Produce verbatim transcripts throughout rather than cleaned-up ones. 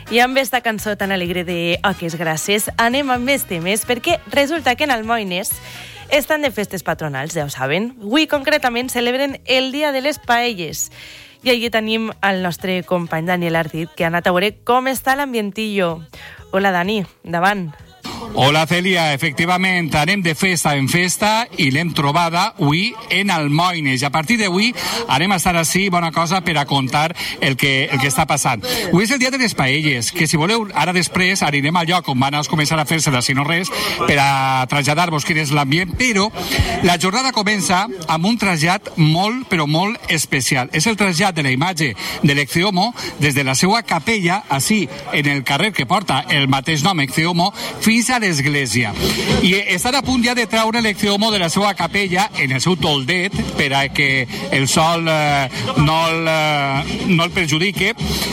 I amb esta cançó tan alegre de Oques Grasses anem amb més temes, perquè resulta que en Almoines estan de festes patronals, ja ho saben. Avui concretament celebren el Dia de les Paelles. I allí tenim el nostre company Daniel Ardit, que ha anat a veure com està l'ambientillo. Hola, Dani, endavant. Hola, Cèlia. Efectivament, anem de festa en festa i l'hem trobada avui en Almoines. I a partir d'avui anem a estar així, bona cosa, per a contar el que, el que està passant. Avui és el dia de les paelles, que si voleu, ara després anirem al lloc on van a començar a fer-se de si no res, per a traslladar-vos quin és l'ambient, però la jornada comença amb un trasllat molt, però molt especial. És el trasllat de la imatge de l'Ecceomo des de la seva capella, així, en el carrer que porta el mateix nom, Ecceomo, fins a l'església. I estan a punt ja de treure l'Ecceomo de la seva capella en el seu toldet per a que el sol eh, no, el, eh, no el perjudique.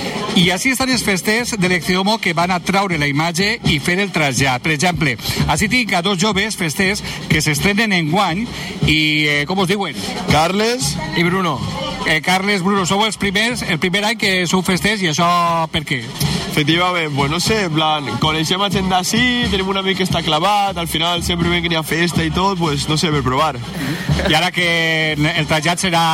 I així estan els festers de l'Ecceomo que van a treure la imatge i fer el trasllat. Per exemple, així tinc a dos joves festers que s'estrenen enguany i, eh, com us diuen? Carles i Bruno. Eh, Carles, Bruno, sou els primers, el primer any que sou festers, i això per què? Efectivament, pues no sé, en plan, coneixem a gent d'ací, tenim un amic que està clavat, al final sempre ven que n'hi ha festa i tot, pues no sé, per provar. I ara que el trasllat serà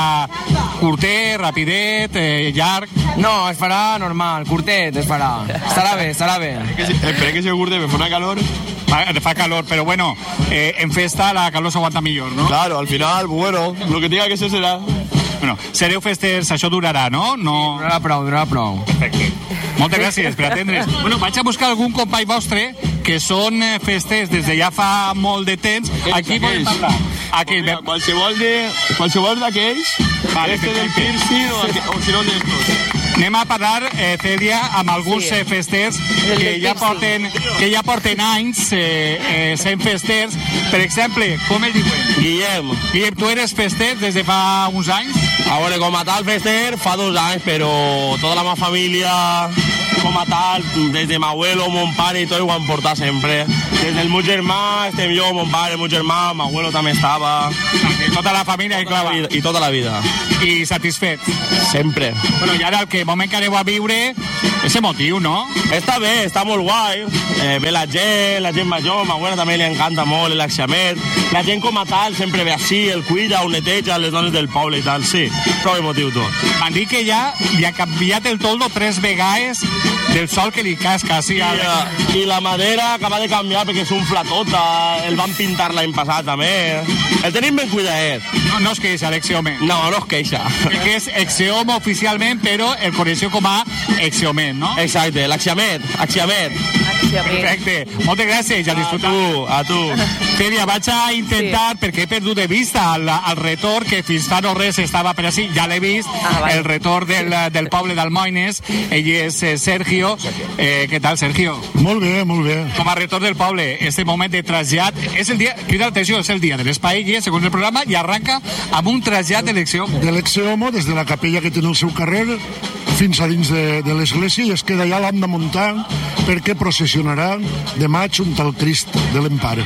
curtet, rapidet, eh, llarg? No, es farà normal, curtet es farà. Estarà bé, estarà bé. Esperem que sigui curtet, me fa una calor. Fa, fa calor, però bueno, eh, en festa la calor s'aguanta millor, no? Claro, al final, bueno, lo que tenga que ser serà. Bueno, sereu festers, això durarà, no? no... Durarà prou, durarà prou. Perfecte. Moltes gràcies per atendre's. Bueno, vaig a buscar algun company vostre que són festers des de ja fa molt de temps. Aquí podem parlar. Aquí, pues mira, qualsevol de qualsevol d'aquells, vale, este del piercing o, o si no d'estos. Anem a parlar, eh, Cèlia, amb alguns sí. festers que ja, porten, que ja porten anys eh, eh, sent festers. Per exemple, com el diuen? Guillem. Guillem, tu eres fester des de fa uns anys? A veure, com a tal fester fa dos anys, però tota la meva família, com a tal, des de m'abuelo, mon pare i tot ho han portat sempre. Des del meu germà, estem jo, mon pare, el meu germà, m'abuelo també estava. I tota la família i tota, la i tota la vida. I satisfet? Sempre. Bueno, i ara el que moment que aneu a viure és emotiu, no? Està bé, està molt guai. Eh, ve la gent, la gent major, ma abuela també li encanta molt l'axiamet. La gent com a tal sempre ve així, el cuida, ho neteja, les dones del poble i tal, sí. Prou emotiu tot. M'han dit que ja li ha canviat el toldo tres vegades del sol que li casca. Sí, I, I la madera acaba de canviar perquè és un flatota, el van pintar l'any passat també. El tenim ben cuidadet. No, no es queixa, l'Ecceomo. No, no es queixa. Perquè és Ecceomo oficialment, però el coneixeu com a Ecceomet, no? Exacte, l'axiamet, axiamet. Perfecte. Moltes gràcies, a disfrutar. A tu, a tu. Cèlia, vaig a intentar, sí. perquè he perdut de vista el, el retorn, que fins fa no res estava per així, ja l'he vist, ah, vale. el retorn del, del poble d'Almoines. Ell és eh, Sergio. Eh, què tal, Sergio? Molt bé, molt bé. Com a retorn del poble, este moment de trasllat, és el dia, crida l'atenció, és el dia de les paelles, segons el programa, i arranca amb un trasllat de l'Ecceomo. De l'Ecceomo, des de la capella que té el seu carrer, fins a dins de, de l'església, i es queda allà, l'han de muntar perquè processionarà demà junt al Crist de l'Empare.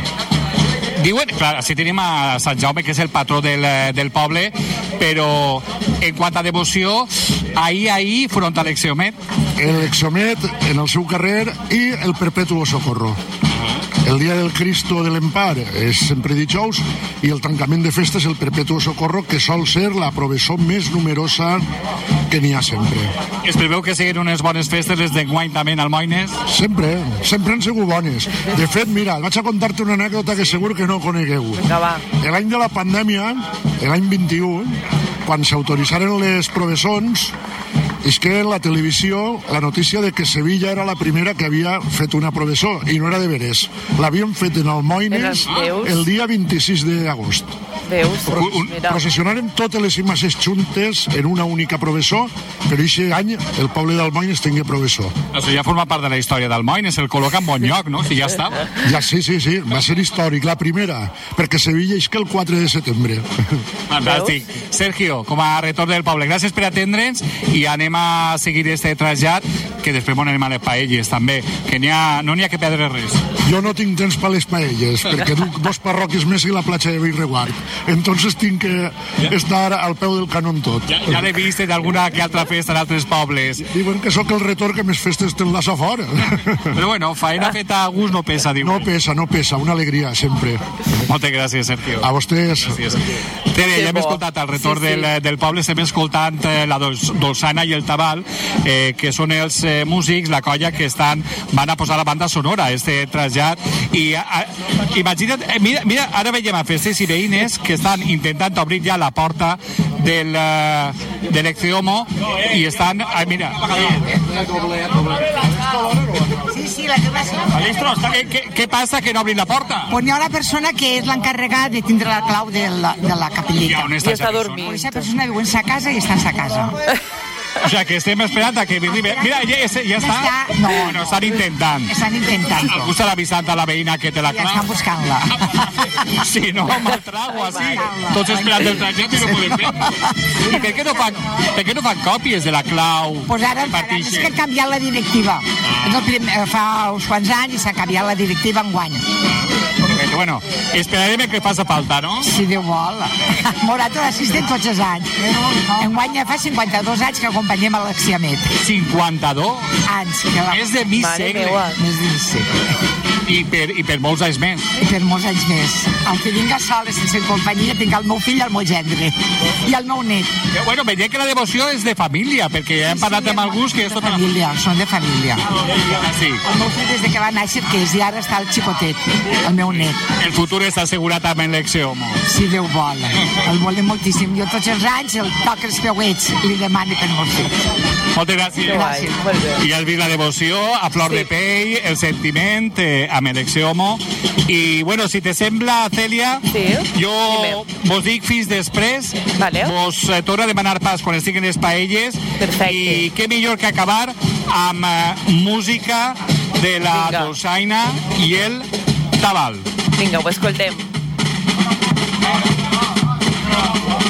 Diuen, clar, així tenim a Sant Jaume, que és el patró del, del poble, però en quant a devoció, ahir, ahir, front a l'Ecceomet. L'Ecceomet en el seu carrer i el Perpetuo Socorro. El dia del Cristo de l'Empare és sempre dijous i el tancament de festa és el Perpetuo Socorro, que sol ser la processó més numerosa que n'hi ha sempre. Es preveu que siguin unes bones festes les d'enguany també en Almoines? Sempre, sempre han sigut bones. De fet, mira, vaig a contar-te una anècdota que segur que no conegueu. L'any de la pandèmia, l'any vint-i-u, quan s'autoritzaren les processons, és que en la televisió la notícia de que Sevilla era la primera que havia fet una processó, i no era de veres. L'havien fet en Almoines el dia vint-i-sis d'agost. Veus? Pro processionaren totes les imatges juntes en una única processó, però aquest any el poble d'Almoines tingué processó. Això ja forma part de la història d'Almoines, el col·loca en bon lloc, no? Si ja estava. Ja, sí, sí, sí, va ser històric, la primera, perquè Sevilla és que el quatre de setembre. Fantàstic. Sergio, com a retorn del poble, gràcies per atendre'ns i anem anem a seguir este trasllat, que després anem a les paelles també, que n'hi ha, no n'hi ha que perdre res. Jo no tinc temps per les paelles, perquè duc dos parroquis més i la platja de Bellreguard. Entonces tinc que estar al peu del canó tot. Ja, ja l'he vist d'alguna que altra festa en altres pobles. Diuen que sóc el retor que més festes te'n les a fora. Però bueno, faena feta a gust no pesa, diuen. No pesa, no pesa, una alegria, sempre. Moltes gràcies, Sergio. A vostès. Gràcies. Tere, ja hem escoltat el retorn sí, sí. Del, del poble, estem escoltant eh, la Dolçana i el Tabal, eh, que són els eh, músics, la colla que estan, van a posar la banda sonora, este trasllat, i a, imagina't, eh, mira, mira, ara veiem a festes i veïnes que estan intentant obrir ja la porta del, uh, de l'Exeomo i estan, ah, mira. Sí, sí, la tubulació. Alistros, ¿qué, qué, ¿qué pasa que no abren la porta? Pues hi ha una persona que és l'encarregada de tindre la clau de la, de la capelleta. I on està, I està dormint. Pues esa persona viu en sa casa i està en sa casa. O sea, que estem esperant a que arribi. Mira, ja, ja està. Està, no. Bueno, estan intentant. Estan intentant. Algú estarà avisant a la veïna que té la Ja clau. estan buscant-la. Si no, mal trago, així. Tots esperant el trasllat i no podem fer. I per què no fan, per què no fan còpies de la clau? Pues ara és que ha canviat la directiva. Ah. Primer, fa uns quants anys i s'ha canviat la directiva enguany. Bueno, esperarem que faci falta, no? Si Déu vol. Morato l'assistent tots els anys. Enguany ja fa cinquanta-dos anys que acompanyem a l'Axiamet. cinquanta-dos? Anys. Que la... És de mig segle. Més de mig segle. I per, I per molts anys més. I per molts anys més. El que vinga sol, sense companyia, tinc el meu fill i el meu gendre. I el meu net. Eh, bueno, veiem que la devoció és de família, perquè ja hem parlat sí, amb alguns que és de tota família, la... són de família. Sí. El meu fill des de que va néixer, que és, i ara està el xicotet, el meu net. El futur està assegurat amb l'Exeomo. Si Déu vol. El volem moltíssim. Jo tots els anys el toc els peuets i li demano per molt fill. Moltes gràcies. Gràcies. I has vist la devoció a flor sí. de pell, el sentiment eh, amb l'Exeomo. I, bueno, si te sembla, Cèlia, sí. jo Dime. Vos dic fins després, vale. Vos eh, torno a demanar pas quan estiguen les paelles. Perfecte. I què millor que acabar amb eh, música de la Dolçaina i el Tabal. Vinga, ho escoltem.